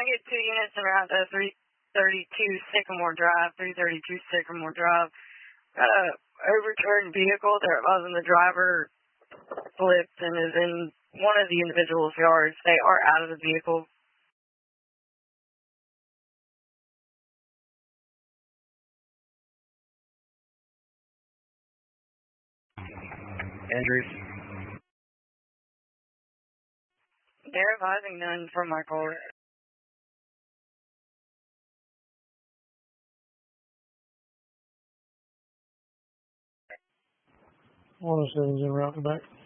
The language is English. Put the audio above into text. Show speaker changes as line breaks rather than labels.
I get 2 units around 332 Sycamore Drive, 332 Sycamore Drive. Got a overturned vehicle that wasn't the driver flipped and is in one of the individual's yards. They are out of the vehicle.
Injuries?
They're advising none from my car.
107's en route back.